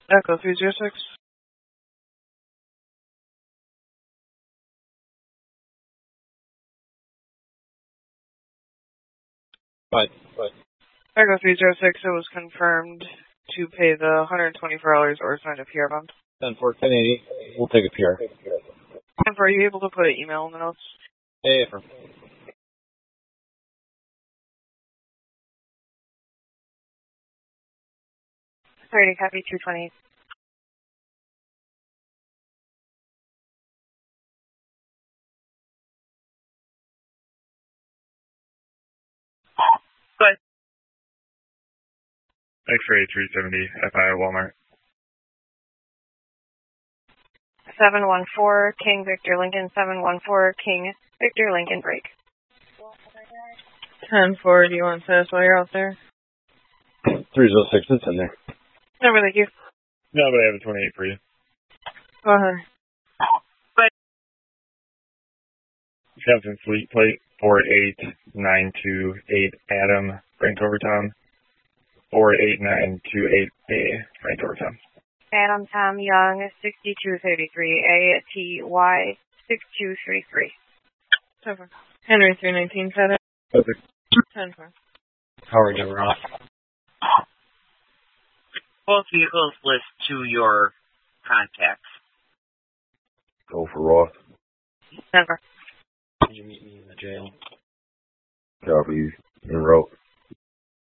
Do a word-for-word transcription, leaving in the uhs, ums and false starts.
Echo three zero six. Bye. Bye. Echo three zero six, it was confirmed to pay the one hundred twenty-four dollars or sign a P R bond. ten four ten eighty. We'll take a P R. And are you able to put an email in the notes? Hey, from. Sorry to copy two twenty. Good. X-ray three seventy, F I at Walmart. seven one four, King Victor Lincoln, seven one four, King Victor Lincoln, break. ten four, do you want to tell us while you're out there? three zero six, it's in there. No, thank you. No, but I have a twenty-eight for you. Go ahead. Bye. Captain Fleet Plate four eight nine two eight Adam, Frank Overton. four eight nine two eight A, Frank Overton. Adam Tom Young, sixty-two thirty-three, A T Y six two three three. ten four. Henry three nineteen, set it. Perfect. ten four. Howard, never off. Both vehicles list to your contacts. Go for Roth. ten four. Can you meet me in the jail? Copy. En route.